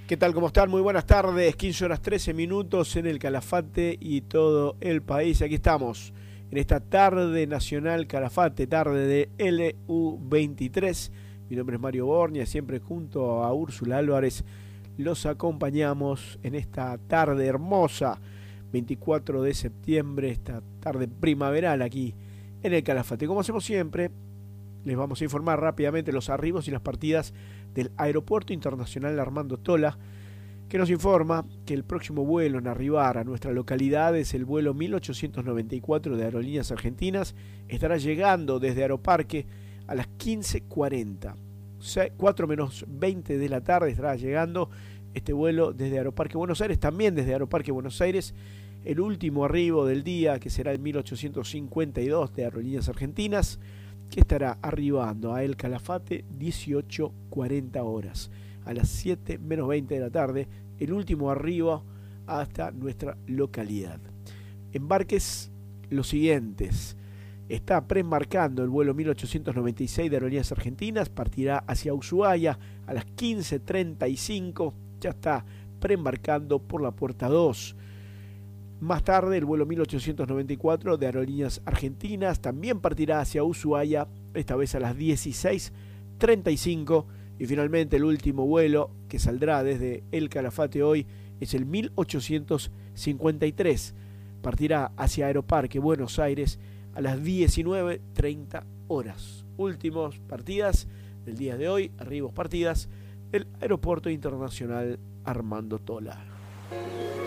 ¿Qué tal? ¿Cómo están? Muy buenas tardes. 15 horas 13 minutos en el Calafate y todo el país. Aquí estamos en esta tarde nacional Calafate, tarde de LU23. Mi nombre es Mario Borña, siempre junto a Úrsula Álvarez los acompañamos en esta tarde hermosa, 24 de septiembre, esta tarde primaveral aquí en el Calafate. Como hacemos siempre, les vamos a informar rápidamente los arribos y las partidas del Aeropuerto Internacional Armando Tola, que nos informa que el próximo vuelo en arribar a nuestra localidad es el vuelo 1894 de Aerolíneas Argentinas. Estará llegando desde Aeroparque a las 15:40. 4 menos 20 de la tarde estará llegando este vuelo desde Aeroparque Buenos Aires, también desde Aeroparque Buenos Aires. El último arribo del día, que será el 1852 de Aerolíneas Argentinas, que estará arribando a El Calafate 18:40 horas. A las 7 menos 20 de la tarde, el último arribo hasta nuestra localidad. Embarques los siguientes. Está preembarcando el vuelo 1896 de Aerolíneas Argentinas, partirá hacia Ushuaia a las 15:35, ya está preembarcando por la puerta 2. Más tarde, el vuelo 1894 de Aerolíneas Argentinas también partirá hacia Ushuaia, esta vez a las 16:35. Y finalmente, el último vuelo que saldrá desde El Calafate hoy es el 1853. Partirá hacia Aeroparque Buenos Aires a las 19:30 horas. Últimos partidas del día de hoy, arribos partidas del Aeropuerto Internacional Armando Tola.